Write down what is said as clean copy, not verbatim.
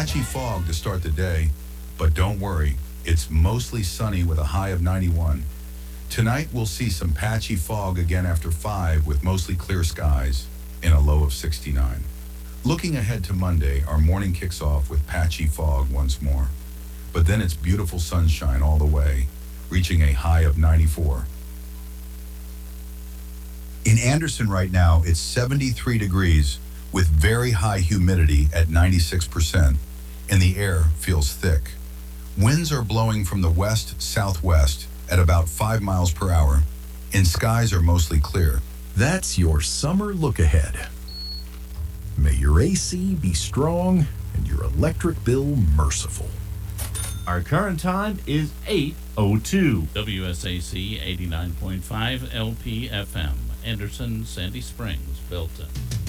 patchy fog to start the day, but don't worry, it's mostly sunny with a high of 91. Tonight we'll see some patchy fog again after 5 with mostly clear skies and a low of 69. Looking ahead to Monday, our morning kicks off with patchy fog once more. But then it's beautiful sunshine all the way, reaching a high of 94. In Anderson right now, it's 73 degrees with very high humidity at 96%, and the air feels thick. Winds are blowing from the west-southwest at about 5 miles per hour, and skies are mostly clear. That's your summer look ahead. May your AC be strong and your electric bill merciful. Our current time is 8:02. WSAC 89.5 LPFM, Anderson, Sandy Springs, Belton.